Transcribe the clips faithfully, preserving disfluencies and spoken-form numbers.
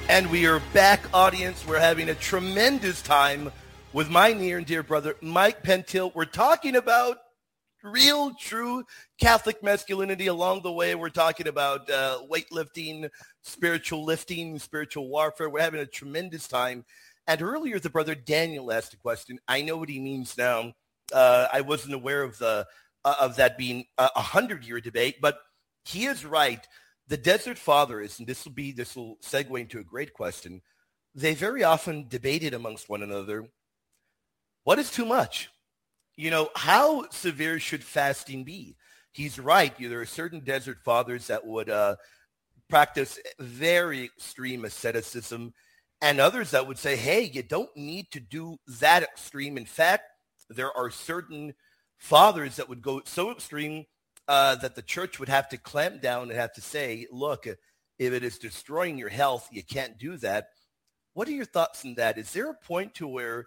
And we are back, audience. We're having a tremendous time with my near and dear brother, Mike Pentil. We're talking about real, true Catholic masculinity. Along the way, we're talking about uh, weightlifting, spiritual lifting, spiritual warfare. We're having a tremendous time. And earlier, the brother Daniel asked a question. I know what he means now. Uh, I wasn't aware of the uh, of that being a hundred-year debate, but he is right. The Desert Fathers, and this will be this will segue into a great question. They very often debated amongst one another, what is too much? You know, how severe should fasting be? He's right. There are certain Desert Fathers that would uh, practice very extreme asceticism, and others that would say, hey, you don't need to do that extreme. In fact, there are certain fathers that would go so extreme Uh, that the church would have to clamp down and have to say, look, if it is destroying your health, you can't do that. What are your thoughts on that? Is there a point to where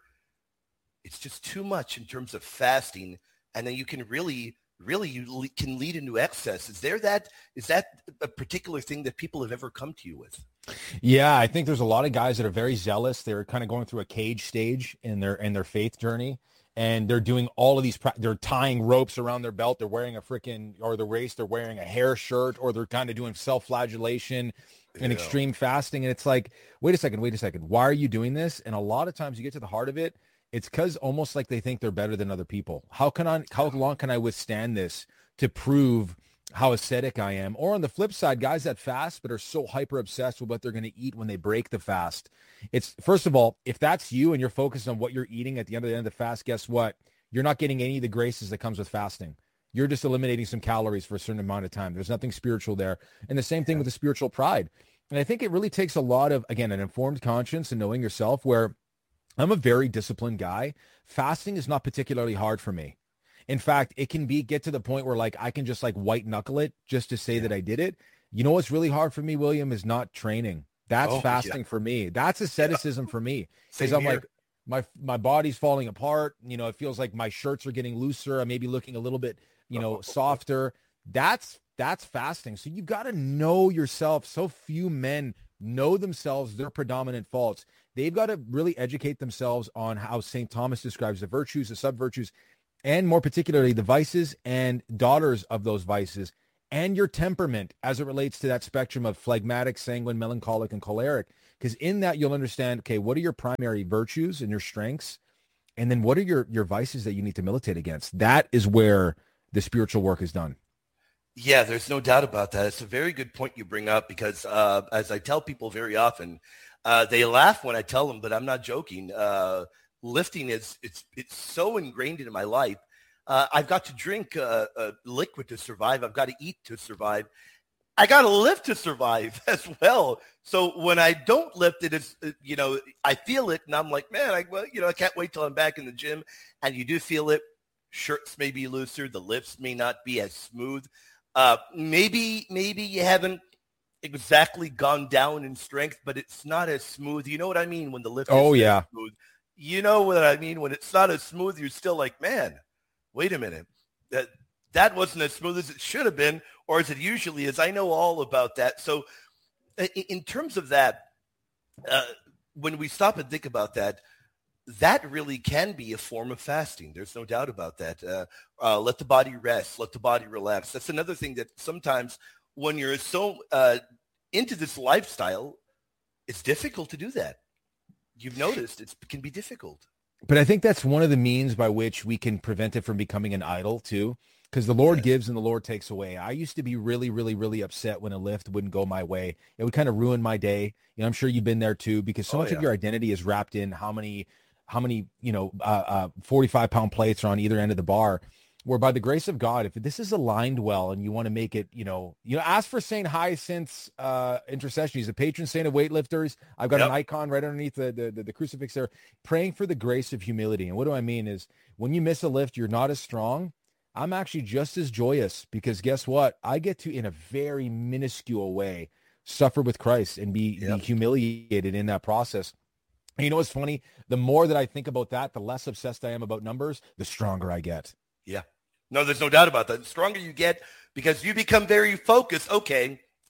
it's just too much in terms of fasting, and then you can really, really, you le- can lead into excess? Is there that, is that a particular thing that people have ever come to you with? Yeah, I think there's a lot of guys that are very zealous. They're kind of going through a cage stage in their, in their faith journey. And they're doing all of these, they're tying ropes around their belt. They're wearing a freaking, or the race, they're wearing a hair shirt, or they're kind of doing self-flagellation and Yeah. extreme fasting. And it's like, wait a second, wait a second. Why are you doing this? And a lot of times you get to the heart of it, it's because almost like they think they're better than other people. How can I, how long can I withstand this to prove how ascetic I am? Or on the flip side, guys that fast but are so hyper obsessed with what they're going to eat when they break the fast. It's, first of all, if that's you and you're focused on what you're eating at the end of the end of the fast, guess what? You're not getting any of the graces that comes with fasting. You're just eliminating some calories for a certain amount of time. There's nothing spiritual there. And the same thing with the spiritual pride. And I think it really takes a lot of, again, an informed conscience and knowing yourself, where I'm a very disciplined guy. Fasting is not particularly hard for me. In fact, it can be get to the point where like I can just like white knuckle it just to say yeah. that I did it. You know what's really hard for me, William, is not training. That's oh, fasting yeah. for me. That's asceticism yeah. for me. Because I'm here. like, my my body's falling apart. You know, it feels like my shirts are getting looser. I may be looking a little bit, you know, softer. That's that's fasting. So you got to know yourself. So few men know themselves, their predominant faults. They've got to really educate themselves on how Saint Thomas describes the virtues, the sub-virtues, and more particularly the vices and daughters of those vices, and your temperament as it relates to that spectrum of phlegmatic, sanguine, melancholic, and choleric. Because in that, you'll understand, okay, what are your primary virtues and your strengths? And then what are your, your vices that you need to militate against? That is where the spiritual work is done. Yeah, there's no doubt about that. It's a very good point you bring up, because uh, as I tell people very often, uh, they laugh when I tell them, but I'm not joking. Uh, lifting is it's it's so ingrained into my life. Uh, I've got to drink uh, uh, liquid to survive. I've got to eat to survive. I got to lift to survive as well. So when I don't lift it, it's, you know, I feel it and I'm like, man, I, well, you know, I can't wait till I'm back in the gym. And you do feel it. Shirts may be looser. The lifts may not be as smooth. Uh, maybe, maybe you haven't exactly gone down in strength, but it's not as smooth. You know what I mean? When the lift oh, is yeah. smooth. You know what I mean? When it's not as smooth, you're still like, man, wait a minute. That that wasn't as smooth as it should have been, or as it usually is. I know all about that. So in, in terms of that, uh, when we stop and think about that, that really can be a form of fasting. There's no doubt about that. Uh, uh, let the body rest. Let the body relax. That's another thing that sometimes when you're so uh, into this lifestyle, it's difficult to do that. You've noticed it's, it can be difficult. But I think that's one of the means by which we can prevent it from becoming an idol too, because the Lord yes. gives and the Lord takes away. I used to be really, really, really upset when a lift wouldn't go my way. It would kind of ruin my day. You know, I'm sure you've been there too, because so oh, much yeah. of your identity is wrapped in how many, how many, you know, uh, uh, forty-five pound plates are on either end of the bar. Where by the grace of God, if this is aligned well and you want to make it, you know, you know, ask for Saint Hyacinth's uh, intercession. He's a patron saint of weightlifters. I've got yep. an icon right underneath the, the, the, the crucifix there, praying for the grace of humility. And what do I mean is when you miss a lift, you're not as strong. I'm actually just as joyous, because guess what? I get to, in a very minuscule way, suffer with Christ and be, yep. be humiliated in that process. And you know what's funny? The more that I think about that, the less obsessed I am about numbers, the stronger I get. Yeah. No, there's no doubt about that. The stronger you get, because you become very focused. Okay,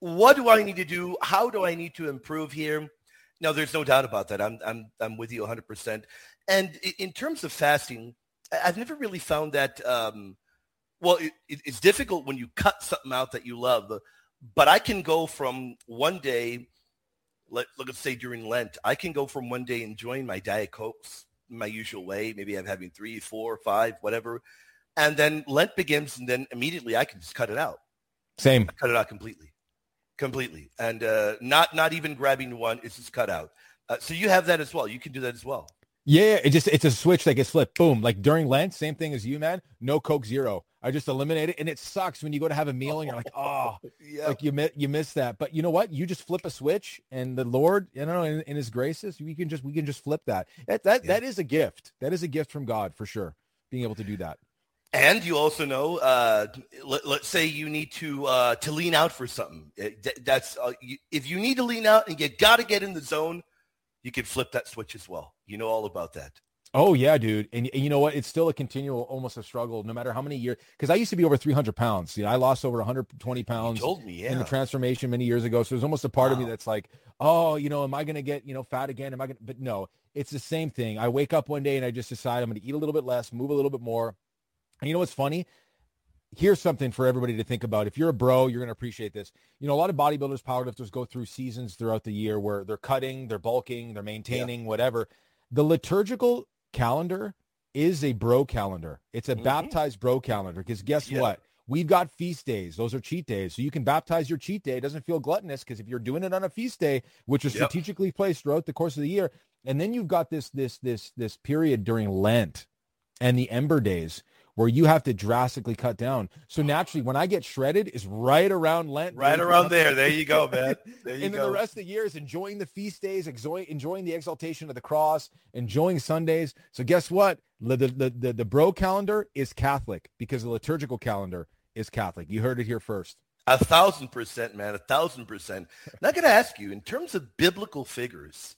what do I need to do? How do I need to improve here? No, there's no doubt about that. I'm I'm I'm with you one hundred percent. And in terms of fasting, I've never really found that. Um, well, it, it's difficult when you cut something out that you love, but I can go from one day. Let, let's say during Lent, I can go from one day enjoying my Diet Cokes my usual way. Maybe I'm having three, four, five, whatever. And then Lent begins, and then immediately I can just cut it out. Same. I cut it out completely, completely. And uh, not not even grabbing one. It's just cut out. Uh, so you have that as well. You can do that as well. Yeah, it just it's a switch that gets flipped. Boom. Like during Lent, same thing as you, man. No Coke Zero. I just eliminate it, and it sucks when you go to have a meal and you're like, oh, yeah. like you miss you miss that. But you know what? You just flip a switch, and the Lord, you know, in, in His graces, we can just we can just flip that. That that, yeah. that is a gift. That is a gift from God for sure. Being able to do that. And you also know, uh, let, let's say you need to uh, to lean out for something. That's uh, you, if you need to lean out and you got to get in the zone, you can flip that switch as well. You know all about that. Oh, yeah, dude. And, and you know what? It's still a continual, almost a struggle, no matter how many years. Because I used to be over three hundred pounds. You know, I lost over one hundred twenty pounds you told me, yeah. in the transformation many years ago. So there's almost a part wow. of me that's like, oh, you know, am I going to get, you know, fat again? Am I going to? But no, it's the same thing. I wake up one day and I just decide I'm going to eat a little bit less, move a little bit more. And you know what's funny? Here's something for everybody to think about. If you're a bro, you're going to appreciate this. You know, a lot of bodybuilders, powerlifters go through seasons throughout the year where they're cutting, they're bulking, they're maintaining, yeah. whatever. The liturgical calendar is a bro calendar. It's a mm-hmm. baptized bro calendar because guess yeah. what? We've got feast days. Those are cheat days. So you can baptize your cheat day. It doesn't feel gluttonous because if you're doing it on a feast day, which is yep. strategically placed throughout the course of the year, and then you've got this, this, this, this period during Lent and the Ember days where you have to drastically cut down. So naturally, when I get shredded is right around Lent. Right around there. There you go, man. There you and go. then the rest of the year is enjoying the feast days, enjoying, enjoying the exaltation of the cross, enjoying Sundays. So guess what? The, the, the, the bro calendar is Catholic because the liturgical calendar is Catholic. You heard it here first. A thousand percent, man. A thousand percent. Now, I'm going to ask you, in terms of biblical figures,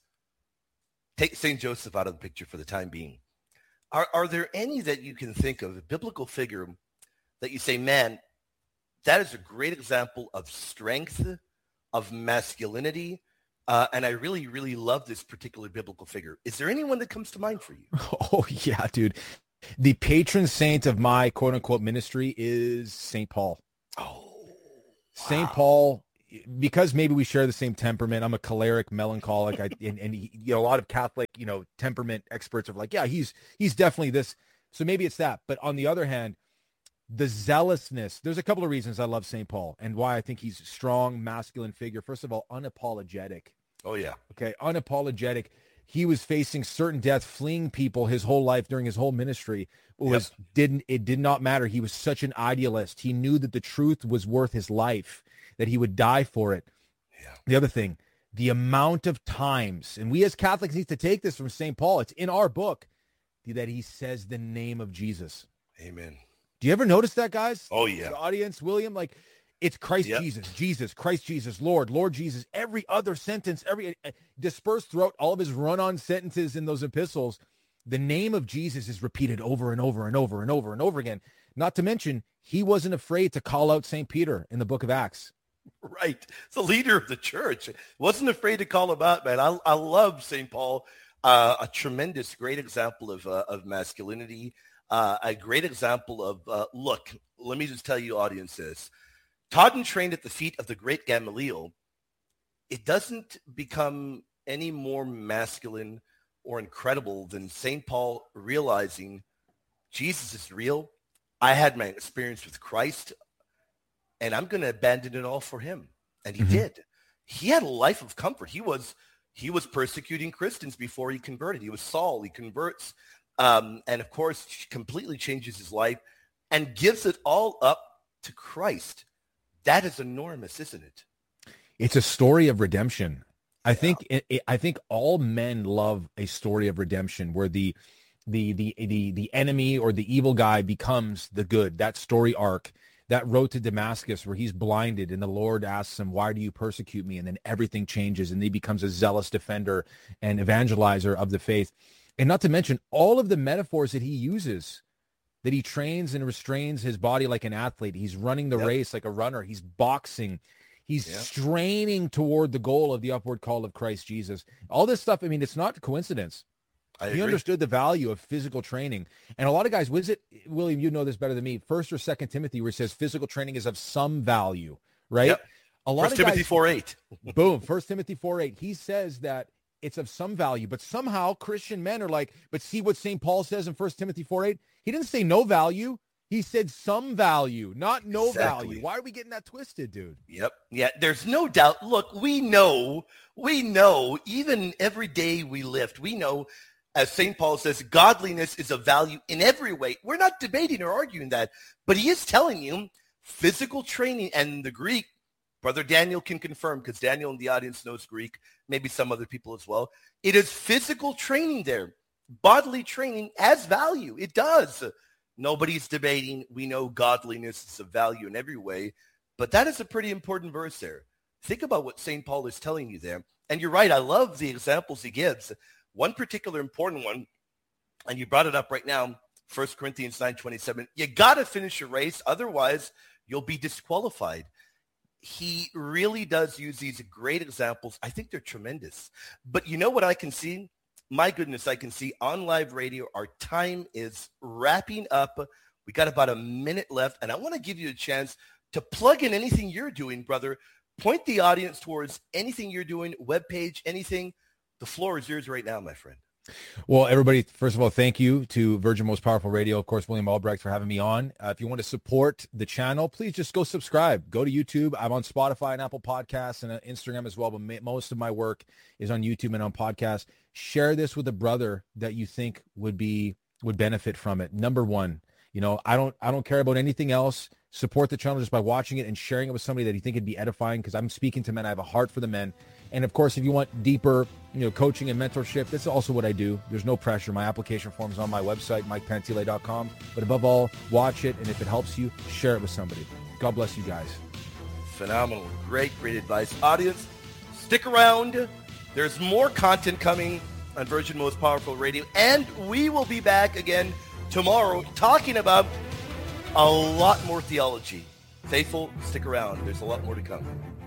take Saint Joseph out of the picture for the time being. Are are there any that you can think of, a biblical figure that you say, man, that is a great example of strength, of masculinity, uh, and I really, really love this particular biblical figure. Is there anyone that comes to mind for you? Oh, yeah, dude. The patron saint of my quote-unquote ministry is Saint Paul. Oh, Saint wow. Paul, because maybe we share the same temperament. I'm a choleric, melancholic, I, and, and he, you know, a lot of Catholic, you know, temperament experts are like, yeah, he's he's definitely this. So maybe it's that. But on the other hand, the zealousness. There's a couple of reasons I love Saint Paul and why I think he's a strong, masculine figure. First of all, unapologetic. Oh yeah. Okay, unapologetic. He was facing certain death, fleeing people his whole life during his whole ministry. It was yep. didn't it did not matter. He was such an idealist. He knew that the truth was worth his life, that he would die for it. Yeah. The other thing, the amount of times, and we as Catholics need to take this from Saint Paul. It's in our book that he says the name of Jesus. Amen. Do you ever notice that, guys? Oh yeah. The audience, William, like it's Christ yep. Jesus, Jesus, Christ Jesus, Lord, Lord Jesus. Every other sentence, every uh, dispersed throughout all of his run-on sentences in those epistles, the name of Jesus is repeated over and over and over and over and over again. Not to mention, he wasn't afraid to call out Saint Peter in the book of Acts. Right. It's the leader of the church. Wasn't afraid to call him out, man. I, I love Saint Paul. Uh, a tremendous, great example of, uh, of masculinity. Uh, a great example of, uh, look, let me just tell you, audience, this. Taught and trained at the feet of the great Gamaliel, it doesn't become any more masculine or incredible than Saint Paul realizing Jesus is real. I had my experience with Christ, and I'm going to abandon it all for him. And he mm-hmm. did. He had a life of comfort. He was he was persecuting Christians before he converted. He was Saul. He converts, um, and of course, completely changes his life and gives it all up to Christ. That is enormous, isn't it? It's a story of redemption. I yeah. think it, it, I think all men love a story of redemption where the the the the the enemy or the evil guy becomes the good. That story arc, that road to Damascus where he's blinded and the Lord asks him, "Why do you persecute me?" And then everything changes and he becomes a zealous defender and evangelizer of the faith. And not to mention all of the metaphors that he uses, that he trains and restrains his body like an athlete. He's running the yep. race like a runner. He's boxing. He's Yeah. straining toward the goal of the upward call of Christ Jesus. All this stuff, I mean, it's not coincidence. I he agree. understood the value of physical training. And a lot of guys, was it, William, you know this better than me, First or Second Timothy, where it says physical training is of some value, right? Yep. A lot First of Timothy guys, four eight. boom, First Timothy four eight. He says that it's of some value, but somehow Christian men are like, but see what Saint Paul says in First Timothy four eight? He didn't say no value. He said some value, not no Exactly. value. Why are we getting that twisted, dude? Yep. Yeah, there's no doubt. Look, we know, we know, even every day we lift, we know, as Saint Paul says, godliness is of value in every way. We're not debating or arguing that, but he is telling you physical training, and the Greek, Brother Daniel can confirm, because Daniel in the audience knows Greek, maybe some other people as well. It is physical training there. Bodily training has value. It does. Nobody's debating. We know godliness is of value in every way, but that is a pretty important verse there. Think about what Saint Paul is telling you there. And you're right. I love the examples he gives. One particular important one, and you brought it up right now, First Corinthians nine twenty-seven. You got to finish your race. Otherwise, you'll be disqualified. He really does use these great examples. I think they're tremendous. But you know what I can see? My goodness, I can see on live radio, our time is wrapping up. We got about a minute left, and I want to give you a chance to plug in anything you're doing, brother. Point the audience towards anything you're doing, webpage, anything. The floor is yours right now, my friend. Well, everybody, first of all, thank you to Virgin Most Powerful Radio, of course, William Albrecht, for having me on. Uh, if you want to support the channel, please just go subscribe. Go to YouTube. I'm on Spotify and Apple Podcasts and uh, Instagram as well, but ma- most of my work is on YouTube and on podcasts. Share this with a brother that you think would be would benefit from it. Number one, you know, I don't I don't care about anything else. Support the channel just by watching it and sharing it with somebody that you think would be edifying, because I'm speaking to men. I have a heart for the men. And of course, if you want deeper, you know, coaching and mentorship, that's also what I do. There's no pressure. My application form is on my website, mike pantile dot com. But above all, watch it. And if it helps you, share it with somebody. God bless you guys. Phenomenal. Great, great advice. Audience, stick around. There's more content coming on Virgin Most Powerful Radio. And we will be back again tomorrow talking about a lot more theology. Faithful, stick around. There's a lot more to come.